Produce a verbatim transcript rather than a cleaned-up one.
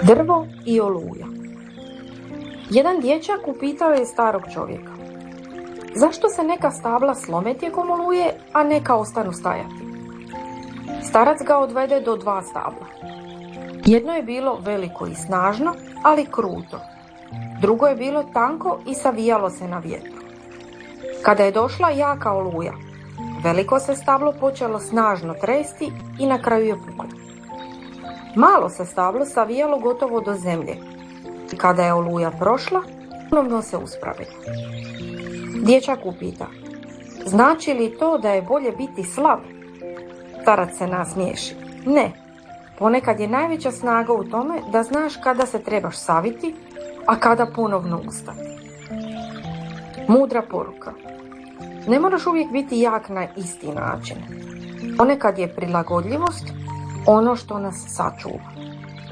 Drvo i oluja. Jedan dječak upitao je starog čovjeka: zašto se neka stabla slome tijekom oluje, a neka ostanu stajati? Starac ga odvede do dva stabla. Jedno je bilo veliko i snažno, ali kruto. Drugo je bilo tanko i savijalo se na vjetru. Kada je došla jaka oluja, veliko se stablo počelo snažno tresti i na kraju je puklo. Malo se stablo savijalo gotovo do zemlje. Kada je oluja prošla, ponovno se uspravilo. Dječak upita: znači li to da je bolje biti slab? Starac se nasmiješi: ne, ponekad je najveća snaga u tome da znaš kada se trebaš saviti, a kada ponovno ustati. Mudra poruka: ne moraš uvijek biti jak na isti način. Ponekad je prilagodljivost ono što nas sačuva.